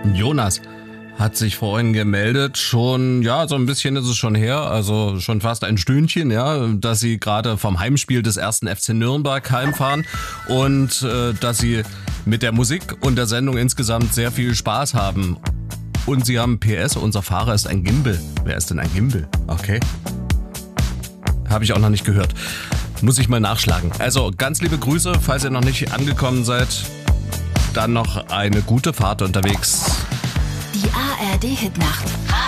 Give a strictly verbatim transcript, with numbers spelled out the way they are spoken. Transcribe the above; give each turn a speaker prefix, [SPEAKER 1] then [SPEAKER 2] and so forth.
[SPEAKER 1] Jonas hat sich vorhin gemeldet, schon, ja, so ein bisschen ist es schon her, also schon fast ein Stündchen, ja, dass sie gerade vom Heimspiel des ersten F C Nürnberg heimfahren und äh, dass sie mit der Musik und der Sendung insgesamt sehr viel Spaß haben. Und sie haben P S, unser Fahrer ist ein Gimbal. Wer ist denn ein Gimbal? Okay. Habe ich auch noch nicht gehört. Muss ich mal nachschlagen. Also ganz liebe Grüße, falls ihr noch nicht angekommen seid. Dann noch eine gute Fahrt unterwegs.
[SPEAKER 2] Die A R D-Hitnacht.